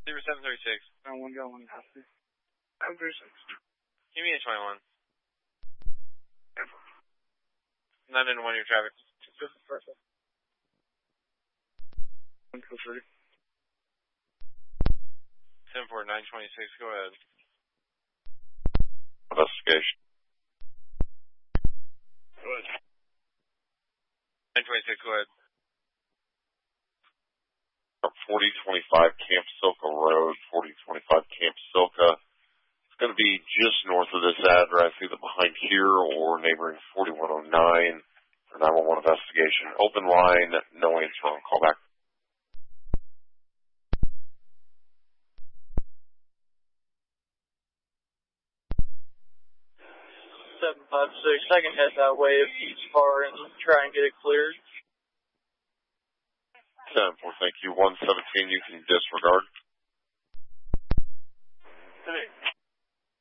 0736. I one got one half. 736. Give me a 21. 9 into 1, your traffic. 123. 74926, go ahead. Investigation. Go ahead. 926, go ahead. 4025 Camp Silka Road, 4025 Camp Silka. It's going to be just north of this address, either behind here or neighboring 4109 for 911 investigation. Open line, no answer on call back. 756. I can head that way if each car and try and get it cleared. 10-4, thank you. 117, you can